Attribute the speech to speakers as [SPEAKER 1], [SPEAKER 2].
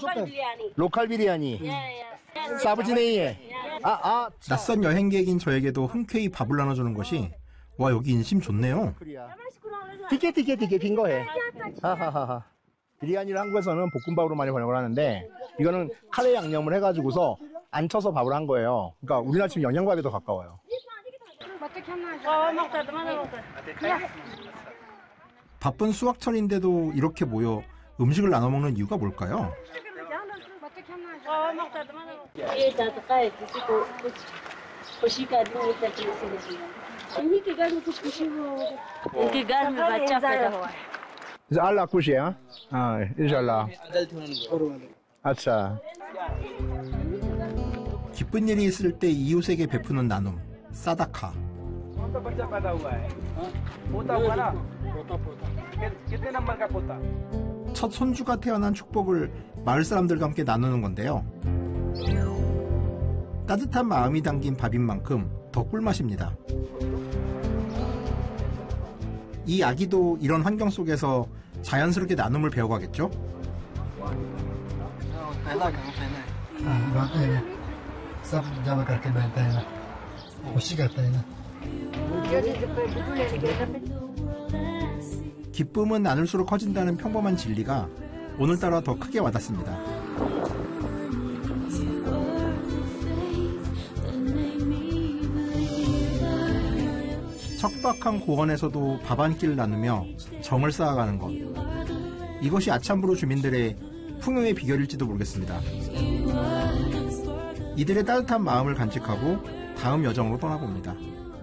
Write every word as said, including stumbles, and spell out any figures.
[SPEAKER 1] local biryani. Local biryani.
[SPEAKER 2] Yeah, yeah.
[SPEAKER 1] 사브지 네이에. 아, 아.
[SPEAKER 3] 낯선 여행객인 저에게도 흔쾌히 밥을 나눠주는 것이 와 여기 인심 좋네요.
[SPEAKER 1] 티켓 티켓 티켓 빈 거해. 하하하하. 비리아니를 한국에서는 볶음밥으로 많이 번역을 하는데 이거는 카레 양념을 해가지고서 안 쳐서 밥을 한 거예요. 그러니까 우리나라 지금 영양밥에 더 가까워요.
[SPEAKER 3] 바쁜 수학철인데도 이렇게 모여 음식을 나눠 먹는 이유가 뭘까요?
[SPEAKER 1] 이제 알라 굿이야? 아, 인샬라. 아차.
[SPEAKER 3] 기쁜 일이 있을 때 이웃에게 베푸는 나눔, 사다카. 첫 손주가 태어난 축복을 마을 사람들과 함께 나누는 건데요. 따뜻한 마음이 담긴 밥인 만큼 더 꿀맛입니다. 이 아기도 이런 환경 속에서 자연스럽게 나눔을 배워가겠죠? 기쁨은 나눌수록 커진다는 평범한 진리가 오늘따라 더 크게 와닿습니다. 척박한 고원에서도 밥 한 끼를 나누며 정을 쌓아가는 것. 이것이 아참부루 주민들의 풍요의 비결일지도 모르겠습니다. 이들의 따뜻한 마음을 간직하고 다음 여정으로 떠나봅니다.